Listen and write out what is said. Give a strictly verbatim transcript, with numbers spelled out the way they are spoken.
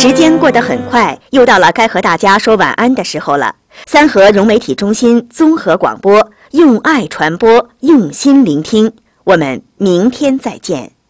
时间过得很快，又到了该和大家说晚安的时候了。三河融媒体中心综合广播，用爱传播，用心聆听。我们明天再见。